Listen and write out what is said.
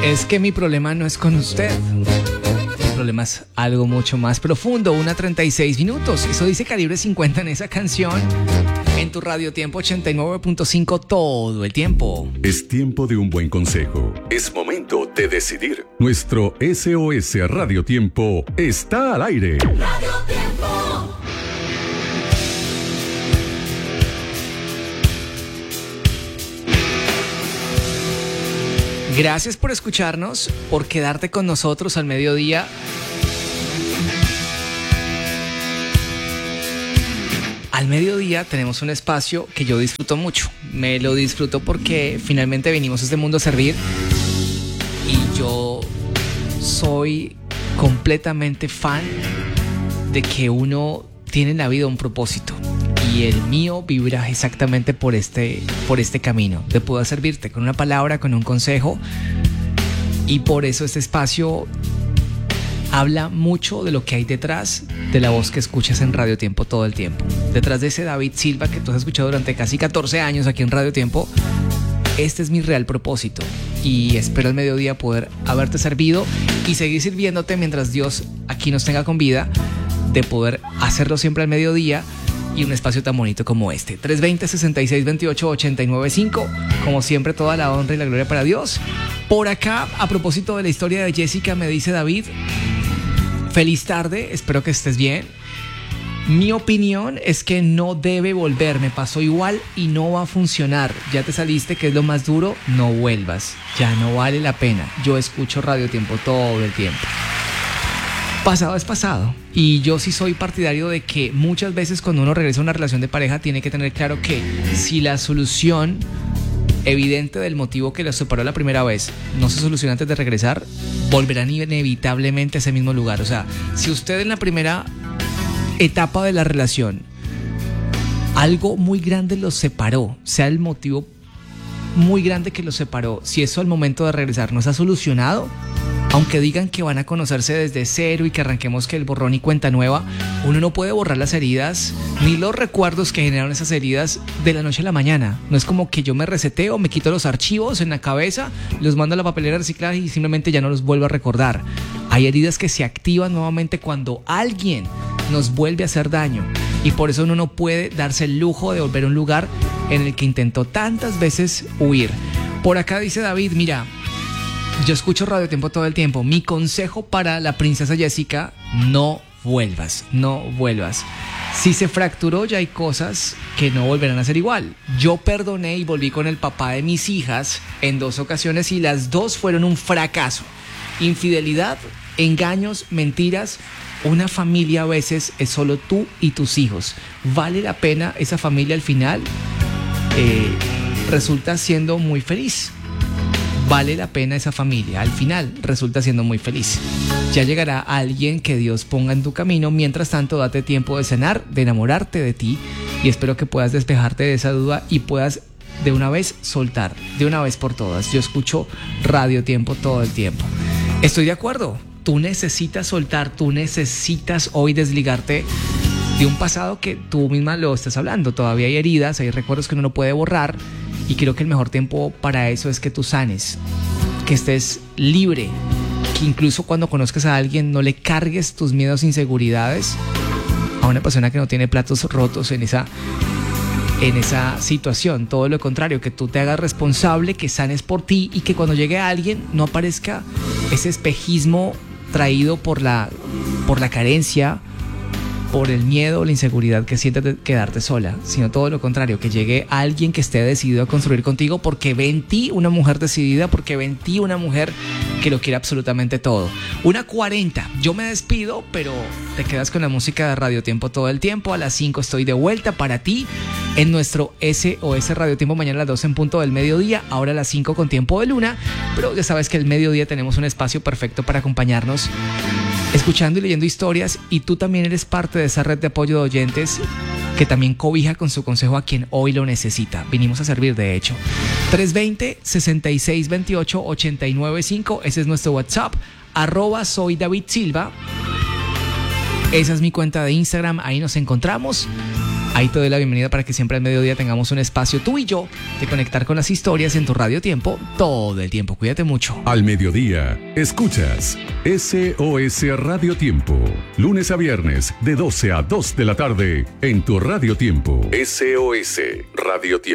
Es que mi problema no es con usted. El problema es algo mucho más profundo. 1:36 minutos. Eso dice Calibre 50 en esa canción. En tu Radio Tiempo 89.5 todo el tiempo. Es tiempo de un buen consejo. Es momento de decidir. Nuestro SOS Radio Tiempo está al aire. Radio Tiempo. Gracias por escucharnos, por quedarte con nosotros al mediodía. Al mediodía tenemos un espacio que yo disfruto mucho. Me lo disfruto porque finalmente venimos a este mundo a servir. Y yo soy completamente fan de que uno tiene en la vida un propósito. Y el mío vibra exactamente por este camino, de poder servirte con una palabra, con un consejo. Y por eso este espacio habla mucho de lo que hay detrás de la voz que escuchas en Radio Tiempo todo el tiempo. Detrás de ese David Silva que tú has escuchado durante casi 14 años aquí en Radio Tiempo, este es mi real propósito. Y espero al mediodía poder haberte servido y seguir sirviéndote mientras Dios aquí nos tenga con vida, de poder hacerlo siempre al mediodía. Y un espacio tan bonito como este. 320-6628-895. Como siempre, toda la honra y la gloria para Dios. Por acá, a propósito de la historia de Jessica, me dice David: feliz tarde, espero que estés bien. Mi opinión es que no debe volver. Me pasó igual y no va a funcionar. Ya te saliste, que es lo más duro. No vuelvas. Ya no vale la pena. Yo escucho Radio Tiempo todo el tiempo. Pasado es pasado, y yo sí soy partidario de que muchas veces cuando uno regresa a una relación de pareja tiene que tener claro que si la solución evidente del motivo que los separó la primera vez no se soluciona antes de regresar, volverán inevitablemente a ese mismo lugar. O sea, si usted en la primera etapa de la relación algo muy grande los separó, sea el motivo muy grande que los separó, si eso al momento de regresar no se ha solucionado, aunque digan que van a conocerse desde cero y que arranquemos que el borrón y cuenta nueva, uno no puede borrar las heridas ni los recuerdos que generaron esas heridas de la noche a la mañana. No es como que yo me reseteo, me quito los archivos en la cabeza, los mando a la papelera de reciclaje y simplemente ya no los vuelvo a recordar. Hay heridas que se activan nuevamente cuando alguien nos vuelve a hacer daño, y por eso uno no puede darse el lujo de volver a un lugar en el que intentó tantas veces huir. Por acá dice David: mira, yo escucho Radio Tiempo todo el tiempo. Mi consejo para la princesa Jessica: no vuelvas, no vuelvas. Si se fracturó, ya hay cosas que no volverán a ser igual. Yo perdoné y volví con el papá de mis hijas en 2 ocasiones y las 2 fueron un fracaso. Infidelidad, engaños, mentiras. Una familia a veces es solo tú y tus hijos. ¿Vale la pena esa familia al final? Resulta siendo muy feliz. Vale la pena esa familia, al final resulta siendo muy feliz. Ya llegará alguien que Dios ponga en tu camino. Mientras tanto, date tiempo de sanar, de enamorarte de ti, y espero que puedas despejarte de esa duda y puedas de una vez soltar, de una vez por todas. Yo escucho Radio Tiempo todo el tiempo. Estoy de acuerdo, tú necesitas soltar, tú necesitas hoy desligarte de un pasado que tú misma lo estás hablando. Todavía hay heridas, hay recuerdos que uno no puede borrar. Y creo que el mejor tiempo para eso es que tú sanes, que estés libre, que incluso cuando conozcas a alguien no le cargues tus miedos e inseguridades a una persona que no tiene platos rotos en esa situación. Todo lo contrario, que tú te hagas responsable, que sanes por ti y que cuando llegue alguien no aparezca ese espejismo traído por la carencia, por el miedo o la inseguridad que sientes de quedarte sola, sino todo lo contrario, que llegue alguien que esté decidido a construir contigo porque ve en ti una mujer decidida, porque ve en ti una mujer que lo quiere absolutamente todo. 1:40, yo me despido, pero te quedas con la música de Radio Tiempo todo el tiempo. A las 5 estoy de vuelta para ti en nuestro SOS Radio Tiempo, mañana a las 12 en punto del mediodía, ahora a las 5 con tiempo de luna, pero ya sabes que el mediodía tenemos un espacio perfecto para acompañarnos escuchando y leyendo historias, y tú también eres parte de esa red de apoyo de oyentes que también cobija con su consejo a quien hoy lo necesita. Vinimos a servir, de hecho. 320-6628-895, ese es nuestro WhatsApp. @soy David Silva, esa es mi cuenta de Instagram, ahí nos encontramos. Ahí te doy la bienvenida para que siempre al mediodía tengamos un espacio tú y yo de conectar con las historias en tu Radio Tiempo todo el tiempo. Cuídate mucho. Al mediodía, escuchas SOS Radio Tiempo. Lunes a viernes, de 12 a 2 de la tarde, en tu Radio Tiempo. SOS Radio Tiempo.